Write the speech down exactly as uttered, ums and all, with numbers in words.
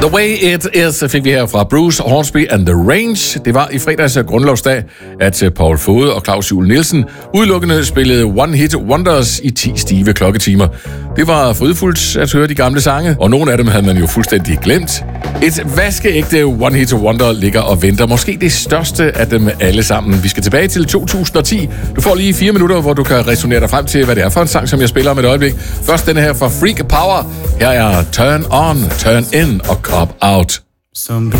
The Way It Is fik vi her fra Bruce Hornsby and The Range. Det var i fredags grundlovsdag, at Paul Fode og Claus Juel Nielsen udelukkende spillede One Hit Wonders i ti stive klokketimer. Det var frydefuldt at høre de gamle sange, og nogle af dem havde man jo fuldstændig glemt. Et vaskeægte One Hit Wonder ligger og venter. Måske det største af dem alle sammen. Vi skal tilbage til to tusind og ti. Du får lige fire minutter, hvor du kan resonere dig frem til, hvad det er for en sang, som jeg spiller om et øjeblik. Først denne her fra Freak Power. Her er Turn On, Turn In og Cop Out. Some